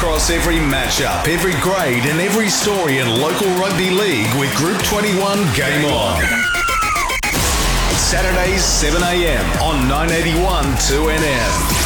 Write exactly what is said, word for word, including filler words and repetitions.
across every matchup, every grade and every story in local rugby league with Group twenty-one Game On. Saturdays seven a.m. on nine eighty-one two N M.